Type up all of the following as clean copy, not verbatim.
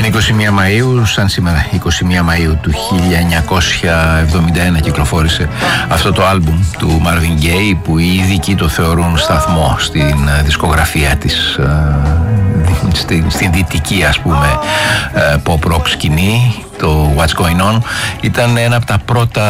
Είναι 21 Μαΐου, σαν σήμερα 21 Μαΐου του 1971 κυκλοφόρησε αυτό το άλμπουμ του Marvin Gaye, που οι ειδικοί το θεωρούν σταθμό στην δισκογραφία της, στην δυτική ας πούμε pop rock σκηνή. Το What's Going On ήταν ένα από τα πρώτα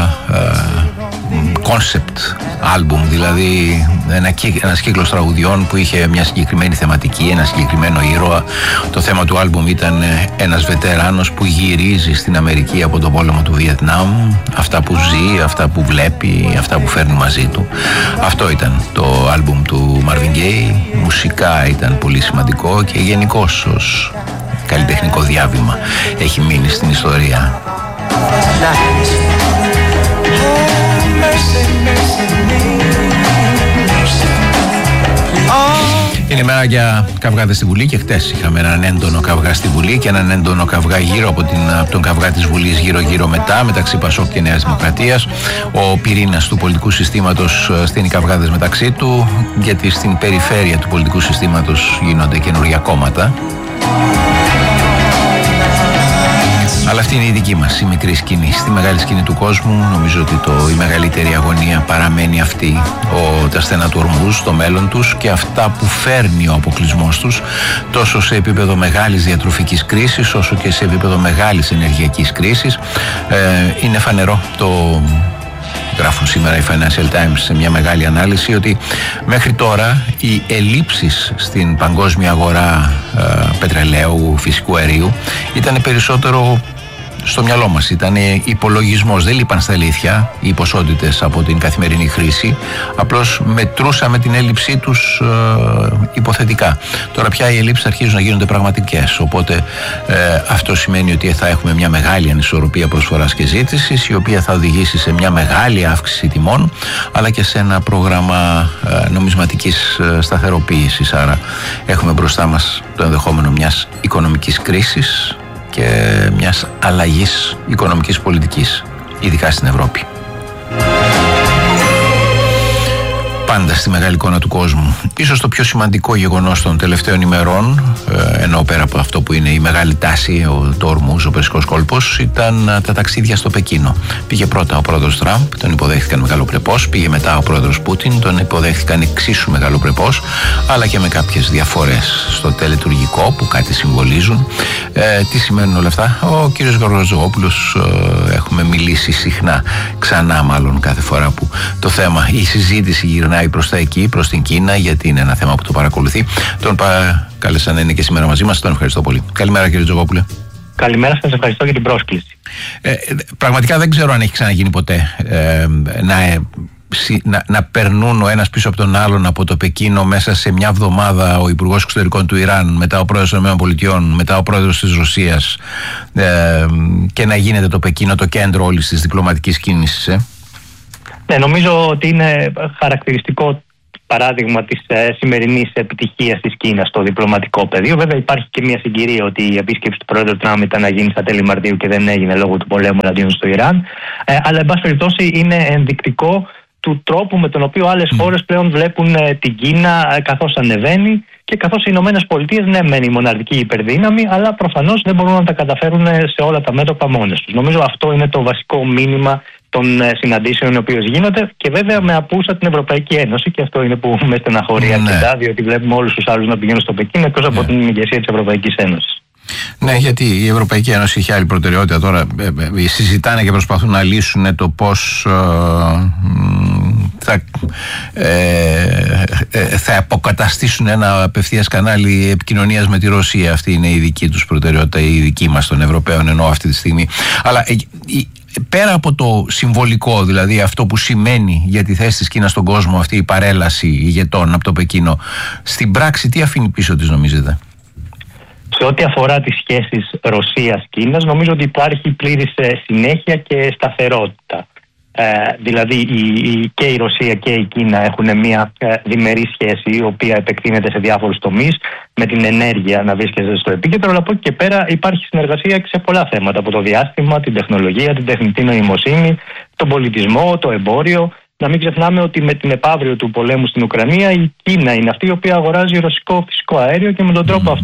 concept album, δηλαδή ένας κύκλος τραγουδιών που είχε μια συγκεκριμένη θεματική, ένα συγκεκριμένο ήρωα. Το θέμα του album ήταν ένας βετεράνος που γυρίζει στην Αμερική από τον πόλεμο του Βιετνάμ, αυτά που ζει, αυτά που βλέπει, αυτά που φέρνει μαζί του. Αυτό ήταν το album του Marvin Gaye. Μουσικά ήταν πολύ σημαντικό και γενικώς ως καλλιτεχνικό διάβημα έχει μείνει στην ιστορία. Είναι μέρα για καυγάδες στη Βουλή και χτες είχαμε έναν έντονο καυγά στη Βουλή και έναν έντονο καυγά γύρω από τον καυγά της Βουλής γύρω μετά, μεταξύ Πασόκ και Νέας Δημοκρατίας. Ο πυρήνας του πολιτικού συστήματος στείνει καυγάδες μεταξύ του, γιατί στην περιφέρεια του πολιτικού συστήματος γίνονται καινούργια κόμματα. Αλλά αυτή είναι η δική μας, η μικρή σκηνή. Στη μεγάλη σκηνή του κόσμου νομίζω ότι η μεγαλύτερη αγωνία παραμένει αυτή, τα στενά του ορμούς, το μέλλον τους και αυτά που φέρνει ο αποκλεισμός τους, τόσο σε επίπεδο μεγάλης διατροφικής κρίσης όσο και σε επίπεδο μεγάλης ενεργειακής κρίσης. Είναι φανερό, το γράφουν σήμερα οι Financial Times σε μια μεγάλη ανάλυση, ότι μέχρι τώρα οι ελλείψεις στην παγκόσμια αγορά πετρελαίου, φυσικού αερίου ήταν περισσότερο στο μυαλό μας, ήταν υπολογισμός, δεν λείπαν στα αλήθεια οι ποσότητες από την καθημερινή χρήση, απλώς μετρούσαμε την έλλειψή τους υποθετικά. Τώρα πια οι ελλείψεις αρχίζουν να γίνονται πραγματικές, οπότε αυτό σημαίνει ότι θα έχουμε μια μεγάλη ανισορροπία προσφοράς και ζήτησης, η οποία θα οδηγήσει σε μια μεγάλη αύξηση τιμών, αλλά και σε ένα πρόγραμμα νομισματικής σταθεροποίησης. Άρα έχουμε μπροστά μας το ενδεχόμενο μιας οικονομικής κρίσης και μιας αλλαγής οικονομικής πολιτικής, ειδικά στην Ευρώπη. Πάντα στη μεγάλη εικόνα του κόσμου, ίσως το πιο σημαντικό γεγονός των τελευταίων ημερών, ενώ πέρα από αυτό που είναι η μεγάλη τάση, το ορμούς, ο Περσικός κόλπος, ήταν τα ταξίδια στο Πεκίνο. Πήγε πρώτα ο πρόεδρος Τραμπ, τον υποδέχτηκαν μεγαλοπρεπώς, πήγε μετά ο πρόεδρος Πούτιν, τον υποδέχτηκαν εξίσου μεγαλοπρεπώς, αλλά και με κάποιες διαφορές στο τελετουργικό που κάτι συμβολίζουν. Τι σημαίνουν όλα αυτά? Ο κύριος Γεωργιάδης, έχουμε μιλήσει συχνά, ξανά μάλλον κάθε φορά που το θέμα, η συζήτηση γυρνάει προς τα εκεί, προς την Κίνα, γιατί είναι ένα θέμα που το παρακολουθεί. Τον κάλεσα να είναι και σήμερα μαζί μας, τον ευχαριστώ πολύ. Καλημέρα κύριε Τζογόπουλε. Καλημέρα σας, ευχαριστώ για την πρόσκληση. Πραγματικά δεν ξέρω αν έχει ξαναγίνει ποτέ να περνούν ο ένας πίσω από τον άλλον από το Πεκίνο μέσα σε μια εβδομάδα, ο Υπουργός Εξωτερικών του Ιράν, μετά ο Πρόεδρος των ΗΠΑ, μετά ο Πρόεδρος της Ρωσίας, και να γίνεται το Πεκίνο το κέντρο όλης της διπλωματικής κίνησης. Ναι, νομίζω ότι είναι χαρακτηριστικό παράδειγμα της σημερινής επιτυχίας της Κίνας στο διπλωματικό πεδίο. Βέβαια, υπάρχει και μια συγκυρία ότι η επίσκεψη του Πρόεδρου Τραμπ ήταν να γίνει στα τέλη Μαρτίου και δεν έγινε λόγω του πολέμου εναντίον στο Ιράν. Αλλά, εν πάση περιπτώσει, είναι ενδεικτικό του τρόπου με τον οποίο άλλες χώρες πλέον βλέπουν την Κίνα καθώς ανεβαίνει και καθώς οι Ηνωμένες Πολιτείες, ναι, μένει η μοναδική υπερδύναμη, αλλά προφανώς δεν μπορούν να τα καταφέρουν σε όλα τα μέτωπα μόνες τους. Νομίζω αυτό είναι το βασικό μήνυμα των συναντήσεων οι οποίες γίνονται, και βέβαια με απούσα την Ευρωπαϊκή Ένωση, και αυτό είναι που με στεναχωρεί αρκετά, διότι βλέπουμε όλους τους άλλους να πηγαίνουν στο Πεκίνο εκτός από την ηγεσία της Ευρωπαϊκής Ένωσης. Ναι, γιατί η Ευρωπαϊκή Ένωση είχε άλλη προτεραιότητα. Τώρα συζητάνε και προσπαθούν να λύσουν το πώς θα αποκαταστήσουν ένα απευθείας κανάλι επικοινωνίας με τη Ρωσία. Αυτή είναι η δική τους προτεραιότητα, η δική μας των Ευρωπαίων, εννοώ αυτή τη στιγμή. Αλλά πέρα από το συμβολικό, δηλαδή αυτό που σημαίνει για τη θέση της Κίνας στον κόσμο αυτή η παρέλαση ηγετών από το Πεκίνο, στην πράξη τι αφήνει πίσω της, νομίζετε? Σε ό,τι αφορά τις σχέσεις Ρωσίας-Κίνας, νομίζω ότι υπάρχει πλήρης συνέχεια και σταθερότητα. Δηλαδή και η Ρωσία και η Κίνα έχουν μια διμερή σχέση, η οποία επεκτείνεται σε διάφορους τομείς, με την ενέργεια να βρίσκεται στο επίκεντρο, αλλά από εκεί και πέρα υπάρχει συνεργασία σε πολλά θέματα, από το διάστημα, την τεχνολογία, την τεχνητή νοημοσύνη, τον πολιτισμό, το εμπόριο. Να μην ξεχνάμε ότι με την επαύριο του πολέμου στην Ουκρανία, η Κίνα είναι αυτή η οποία αγοράζει ρωσικό φυσικό αέριο και με τον τρόπο αυτό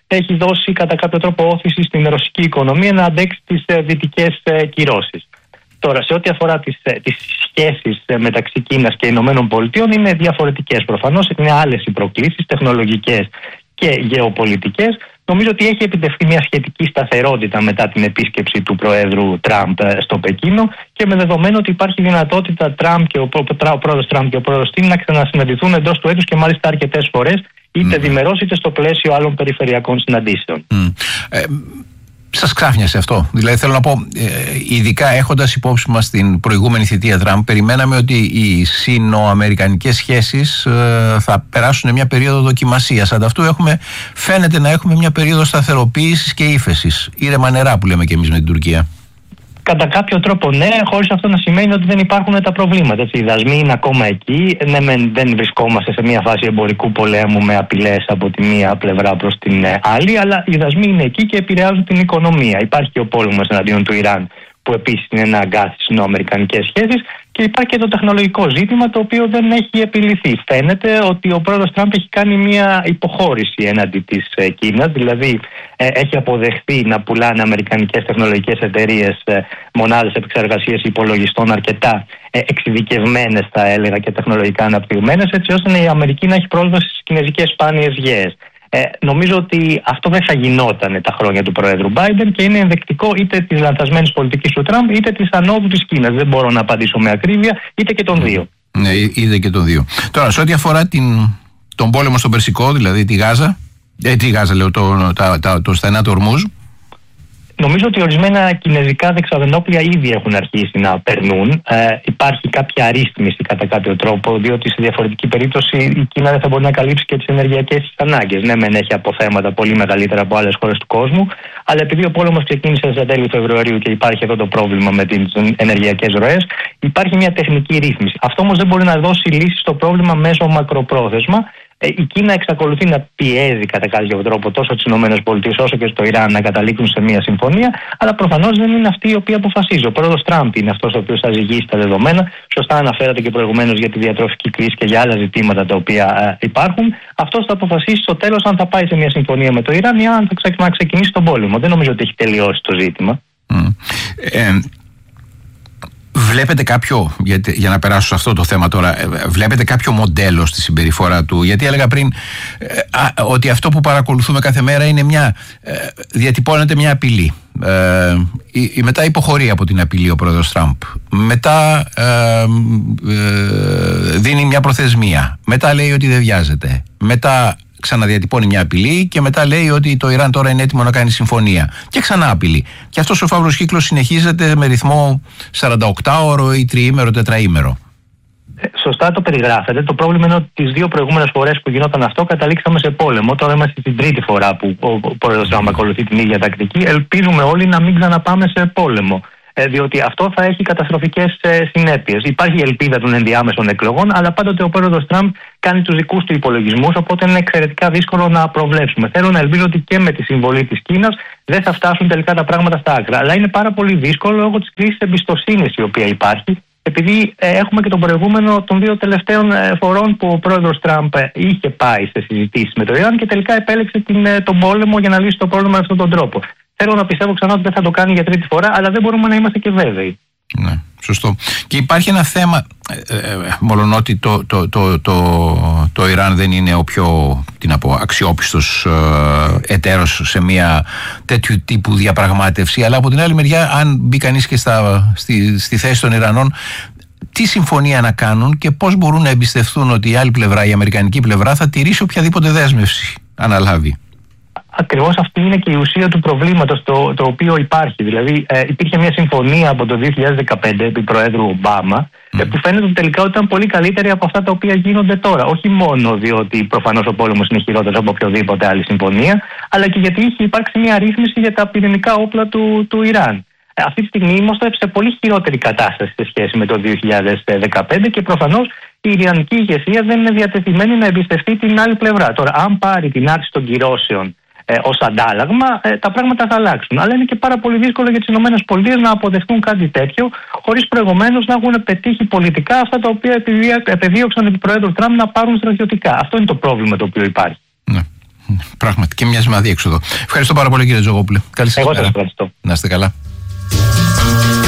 έχει δώσει κατά κάποιο τρόπο όθηση στην ρωσική οικονομία να αντέξει τις δυτικές κυρώσεις. Τώρα, σε ό,τι αφορά τις σχέσεις μεταξύ Κίνας και Ηνωμένων Πολιτειών, είναι διαφορετικές προφανώς, είναι άλλες οι προκλήσεις τεχνολογικές και γεωπολιτικές. Νομίζω ότι έχει επιτευχθεί μια σχετική σταθερότητα μετά την επίσκεψη του Προέδρου Τραμπ στο Πεκίνο και με δεδομένο ότι υπάρχει δυνατότητα ο πρόεδρος Τραμπ και ο πρόεδρος Τιν να ξανασυναντηθούν εντός του έτους και μάλιστα αρκετές φορές, είτε διμερώς είτε στο πλαίσιο άλλων περιφερειακών συναντήσεων. Σας ξάφνιασε αυτό? Δηλαδή θέλω να πω, ειδικά έχοντας υπόψη μας την προηγούμενη θητεία Τραμπ, περιμέναμε ότι οι σύνοαμερικανικές σχέσεις θα περάσουν μια περίοδο δοκιμασίας. Ανταυτού φαίνεται να έχουμε μια περίοδο σταθεροποίησης και ύφεσης. Ήρεμα νερά που λέμε και εμείς με την Τουρκία. Κατά κάποιο τρόπο ναι, χωρίς αυτό να σημαίνει ότι δεν υπάρχουν τα προβλήματα. Έτσι, οι δασμοί είναι ακόμα εκεί. Ναι, δεν βρισκόμαστε σε μια φάση εμπορικού πολέμου με απειλές από τη μία πλευρά προς την άλλη, αλλά οι δασμοί είναι εκεί και επηρεάζουν την οικονομία. Υπάρχει και ο πόλεμος εναντίον του Ιράν, που επίσης είναι ένα αγκάθι στις συνοαμερικανικές σχέσεις, και υπάρχει και το τεχνολογικό ζήτημα, το οποίο δεν έχει επιλυθεί. Φαίνεται ότι ο πρόεδρος Τραμπ έχει κάνει μια υποχώρηση έναντι της Κίνας, δηλαδή έχει αποδεχθεί να πουλάνε αμερικανικές τεχνολογικές εταιρείες μονάδες επεξεργασίας υπολογιστών αρκετά εξειδικευμένες, θα έλεγα, και τεχνολογικά αναπτυγμένες, έτσι ώστε η Αμερική να έχει πρόσβαση στις κινέζικες σπάνιες γέες. Νομίζω ότι αυτό δεν θα γινόταν τα χρόνια του Προέδρου Biden και είναι ενδεικτικό είτε της λανθασμένης πολιτικής του Τραμπ είτε της ανόδου της Κίνας. Δεν μπορώ να απαντήσω με ακρίβεια, είτε και των δύο. Ναι, είτε και των δύο. Τώρα, σε ό,τι αφορά τον πόλεμο στον Περσικό, δηλαδή τη Γάζα, το στενά του Ορμούζ, νομίζω ότι ορισμένα κινέζικα δεξαμενόπλια ήδη έχουν αρχίσει να περνούν. Υπάρχει κάποια αρρύθμιση κατά κάποιο τρόπο, διότι σε διαφορετική περίπτωση η Κίνα δεν θα μπορεί να καλύψει και τις ενεργειακές της ανάγκες. Ναι, μεν έχει αποθέματα πολύ μεγαλύτερα από άλλες χώρες του κόσμου, αλλά επειδή ο πόλεμος ξεκίνησε στα τέλη Φεβρουαρίου και υπάρχει εδώ το πρόβλημα με τις ενεργειακές ροές, υπάρχει μια τεχνική ρύθμιση. Αυτό όμως δεν μπορεί να δώσει λύση στο πρόβλημα μέσω μακροπρόθεσμα. Η Κίνα εξακολουθεί να πιέζει κατά κάποιο τρόπο τόσο τις ΗΠΑ όσο και στο Ιράν να καταλήξουν σε μια συμφωνία, αλλά προφανώς δεν είναι αυτή η οποία αποφασίζει. Ο πρόεδρος Τραμπ είναι αυτός ο οποίος θα ζυγίσει τα δεδομένα. Σωστά αναφέρατε και προηγουμένως για τη διατροφική κρίση και για άλλα ζητήματα τα οποία υπάρχουν. Αυτός θα αποφασίσει στο τέλος αν θα πάει σε μια συμφωνία με το Ιράν ή αν θα ξεκινήσει τον πόλεμο. Δεν νομίζω ότι έχει τελειώσει το ζήτημα. Βλέπετε κάποιο, για να περάσω σε αυτό το θέμα τώρα, βλέπετε κάποιο μοντέλο στη συμπεριφορά του? Γιατί έλεγα πριν ότι αυτό που παρακολουθούμε κάθε μέρα είναι διατυπώνεται μια απειλή. Μετά υποχωρεί από την απειλή ο πρόεδρος Τραμπ. Μετά δίνει μια προθεσμία. Μετά λέει ότι δεν βιάζεται. Μετά ξαναδιατυπώνει μια απειλή και μετά λέει ότι το Ιράν τώρα είναι έτοιμο να κάνει συμφωνία. Και ξανά απειλή. Και αυτός ο φαύλος κύκλος συνεχίζεται με ρυθμό 48ωρο ή 3ήμερο, 4ήμερο. Σωστά το περιγράφετε. Το πρόβλημα είναι ότι τις δύο προηγούμενες φορές που γινόταν αυτό καταλήξαμε σε πόλεμο. Τώρα είμαστε στην τρίτη φορά που ο πρόεδρος Τραμπ ακολουθεί την ίδια τακτική. Ελπίζουμε όλοι να μην ξαναπάμε σε πόλεμο. Διότι αυτό θα έχει καταστροφικές συνέπειες. Υπάρχει ελπίδα των ενδιάμεσων εκλογών, αλλά πάντοτε ο πρόεδρος Τραμπ κάνει τους δικούς του υπολογισμούς, οπότε είναι εξαιρετικά δύσκολο να προβλέψουμε. Θέλω να ελπίζω ότι και με τη συμβολή της Κίνας δεν θα φτάσουν τελικά τα πράγματα στα άκρα. Αλλά είναι πάρα πολύ δύσκολο λόγω της κρίσης εμπιστοσύνης η οποία υπάρχει, επειδή έχουμε και τον προηγούμενο των δύο τελευταίων φορών που ο πρόεδρος Τραμπ είχε πάει σε συζητήσεις με το Ιράν και τελικά επέλεξε τον πόλεμο για να λύσει το πρόβλημα με αυτόν τον τρόπο. Θέλω να πιστεύω ξανά ότι δεν θα το κάνει για τρίτη φορά, αλλά δεν μπορούμε να είμαστε και βέβαιοι. Ναι, σωστό. Και υπάρχει ένα θέμα, μολονότι το Ιράν δεν είναι ο πιο αξιόπιστος εταίρος σε μια τέτοιου τύπου διαπραγμάτευση, αλλά από την άλλη μεριά, αν μπει κανείς και στη θέση των Ιρανών, τι συμφωνία να κάνουν και πώς μπορούν να εμπιστευτούν ότι η άλλη πλευρά, η αμερικανική πλευρά, θα τηρήσει οποιαδήποτε δέσμευση αναλάβει. Ακριβώς αυτή είναι και η ουσία του προβλήματος το οποίο υπάρχει. Δηλαδή υπήρχε μια συμφωνία από το 2015 επί Προέδρου Ομπάμα που φαίνεται ότι τελικά ήταν πολύ καλύτερη από αυτά τα οποία γίνονται τώρα. Όχι μόνο διότι προφανώς ο πόλεμος είναι χειρότερος από οποιοδήποτε άλλη συμφωνία, αλλά και γιατί είχε υπάρξει μια ρύθμιση για τα πυρηνικά όπλα του Ιράν. Αυτή τη στιγμή είμαστε σε πολύ χειρότερη κατάσταση σε σχέση με το 2015 και προφανώς η Ιρανική ηγεσία δεν είναι διατεθειμένη να εμπιστευτεί την άλλη πλευρά. Τώρα, αν πάρει την άρση των κυρώσεων ως αντάλλαγμα, τα πράγματα θα αλλάξουν. Αλλά είναι και πάρα πολύ δύσκολο για τις ΗΠΑ να αποδεχτούν κάτι τέτοιο, χωρίς προηγουμένως να έχουν πετύχει πολιτικά αυτά τα οποία επεδίωξαν επί Προέδρου Τραμπ να πάρουν στρατιωτικά. Αυτό είναι το πρόβλημα το οποίο υπάρχει. Ναι. Πράγματι, και μια σημαντική έξοδο. Ευχαριστώ πάρα πολύ, κύριε Τζογόπουλε. Καλή σας μέρα. Εγώ σας ευχαριστώ. Να είστε καλά.